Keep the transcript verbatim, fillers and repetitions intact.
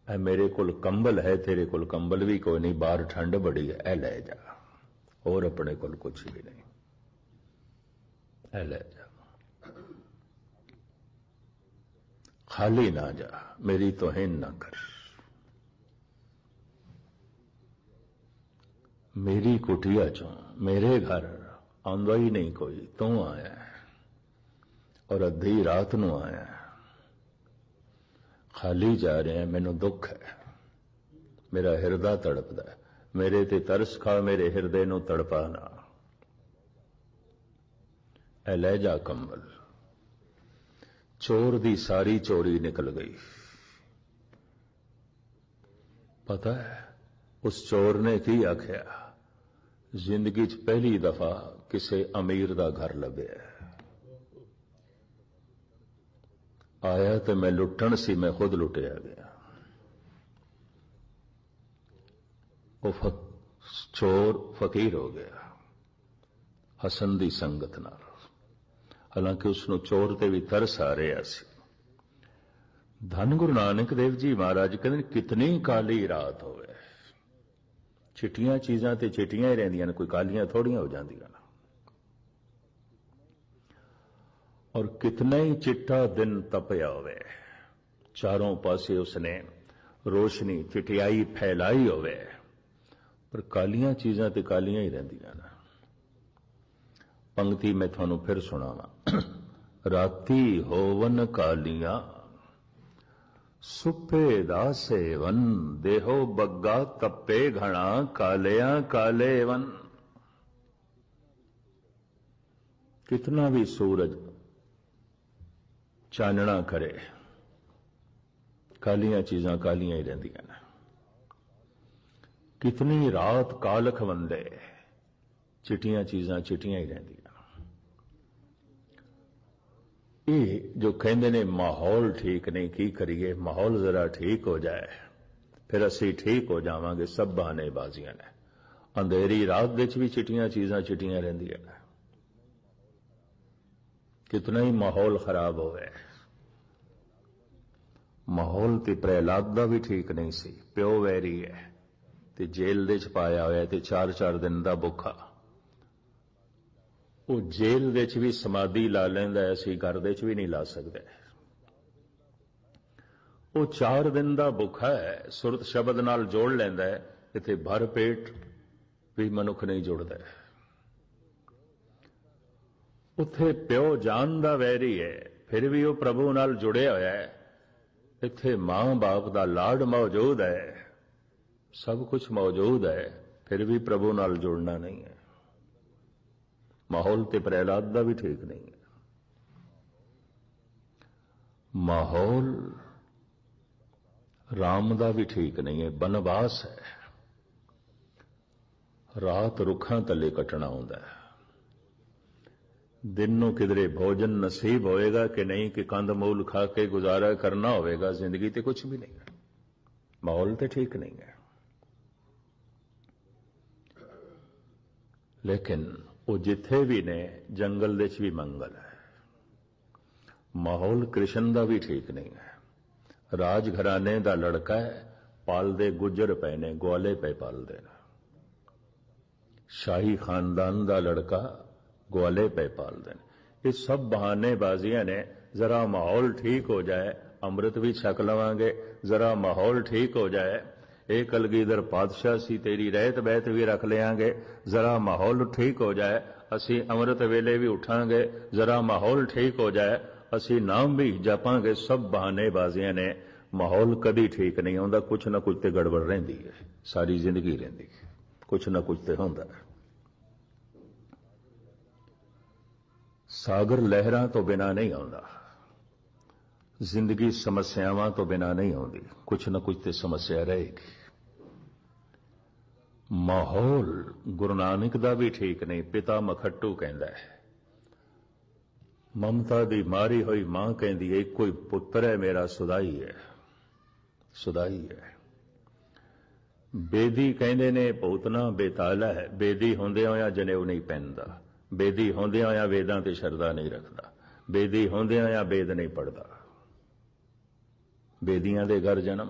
ए मेरे कोल कंबल है, तेरे कोल कंबल भी कोई नहीं, बाहर ठंड बड़ी है, ए ले जा, और अपने कोल कुछ भी नहीं, ए ले जा, खाली ना जा, मेरी तोहीन ना कर। मेरी कुटिया चो मेरे घर आंदा ही नहीं कोई, तू आया है और अद्धी रात नू आया है, खाली जा रहे हैं, मैनू दुख है, मेरा हिरदा तड़पदा है, मेरे ते तरस खा, मेरे हिरदे नू तड़पा ना, ए लै जा कंबल। चोर दी सारी चोरी निकल गई। पता है उस चोर ने की आख्या, जिंदगी च पहली दफा किसी अमीर दा घर लभ्या, आया तो मैं लुटन सी, मैं खुद लुटिया गया। वो फक, चोर फकीर हो गया हसन दी संगत नाल, हालांकि उसनों चोर ते भी तरस आ रहा सी। धन गुरु नानक देव जी महाराज कहते कितनी काली रात होवे, चिट्टियां चीजां ते चिट्टियां ही रहिंदियां ने, कोई कालियां थोड़ियां हो जांदियां ने, और कितना ही चिट्टा दिन तपया होवे, चारों पासे उसने रोशनी चिटियाई फैलाई होवे, पर कालियां चीजां ते कालियां ही रहिंदियां ने। पंक्ति मैं थानू फिर सुनावा, राती होवन कालियां सुपे दा सेवन, देहो बग्गा तपे घना, कालिया काले वन। कितना भी सूरज चानना करे, कालियां चीजां कालियां ही रहिंदियां ने। कितनी रात कालख वंदे, चिटियां चीजां चिटियां ही रहिंदियां। ये जो कहते ने माहौल ठीक नहीं, की करिए, माहौल जरा ठीक हो जाए फिर असी ठीक हो जावांगे, सब बहानेबाजियां ने। अंधेरी रात विच भी चिटियां चीजां चिटियां रहिंदियां ने। कितना ही माहौल खराब होवे, माहौल ते प्रहलाद दा भी ठीक नहीं सी, प्यो वैरी है ते जेल दे च पाया होया ते चार चार दिन दा भुखा, वो जेल दे च भी समाधि ला लैंदा है, असीं घर दे च भी नहीं ला सकते। वो चार दिन दा भुखा है, सुरत शब्द नाल जोड़ लैंदा है, इत्थे भर पेट भी मनुख नहीं जुड़दा। उत्थे प्यो जान दा वैरी है, फिर भी वो प्रभु नाल जुड़िया होया है। इत्थे मां बाप दा लाड मौजूद है, सब कुछ मौजूद है, फिर भी प्रभु नाल जुड़ना नहीं है। माहौल ते प्रहलाद दा भी ठीक नहीं है। माहौल राम दा भी ठीक नहीं है, बनवास है, रात रुखां तले कटना होंदा है। दिन नूं किधरे भोजन नसीब होएगा कि नहीं, कि कंद मूल खा के गुजारा करना होवेगा, जिंदगी ते कुछ भी नहीं है। माहौल ते ठीक नहीं है। लेकिन वो जिथे भी ने जंगल दे च भी मंगल है। माहौल कृष्ण दा भी ठीक नहीं है। राज घराने दा लड़का है, पालदे गुजर पे ने, ग्वाले पे पालदे ने। शाही खानदान दा लड़का ग्वाले पे पालदे ने। ये सब बहानेबाजियां ने। जरा माहौल ठीक हो जाए, अमृत भी छक लवांगे, जरा माहौल ठीक हो जाए, एक कलगीधर पातशाह सी, तेरी रहत बहत भी रख लेंगे, जरा माहौल ठीक हो जाए, असी अमृत वेले भी उठांगे, जरा माहौल ठीक हो जाए, असी नाम भी जपांगे। सब बहानेबाजियां ने। माहौल कदी ठीक नहीं होंदा, कुछ ना कुछ ते गड़बड़ रहिंदी है, सारी जिंदगी रहिंदी है, कुछ ना कुछ ते होंदा है। सागर लहरां तो बिना नहीं आउंदा, जिंदगी समस्यावां तो बिना नहीं आउंदी, कुछ ना कुछ ते समस्या रहेगी। माहौल गुरु नानक दा भी ठीक नहीं। पिता मखट्टू कहंदा है, ममता दी मारी हुई मां कहंदी है, कोई पुत्र है मेरा सुदाई है, सुदाई है। बेदी कहंदे ने भूतना बेताला है, बेदी होंदे होया जनेऊ नहीं पहनदा, बेदी होंदे होया वेदां ते शरदा नहीं रखदा, बेदी होंदे होया वेद नहीं पढ़दा। बेदियां दे घर जन्म